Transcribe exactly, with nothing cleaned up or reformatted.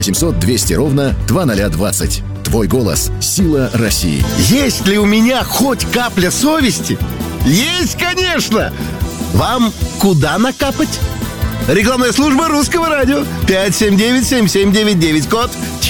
семьсот двести ровно двадцать двадцать. Твой голос – сила России. Есть ли у меня хоть капля совести? Есть, конечно! Вам куда накапать? Рекламная служба Русского радио. пять семь девять семь семь девять девять, код